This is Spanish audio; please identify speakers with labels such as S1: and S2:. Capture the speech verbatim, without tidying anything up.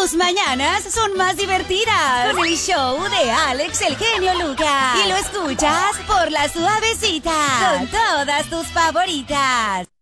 S1: Tus mañanas son más divertidas con el show de Alex el genio Lucas. Y lo escuchas por La Suavecita con todas tus favoritas.